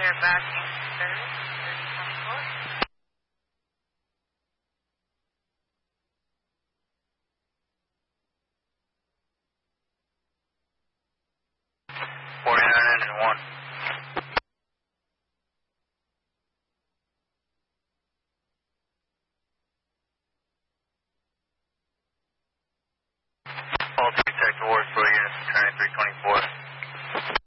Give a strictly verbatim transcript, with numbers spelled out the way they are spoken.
clear backing third, thirty twenty-four. forty-nine engine one.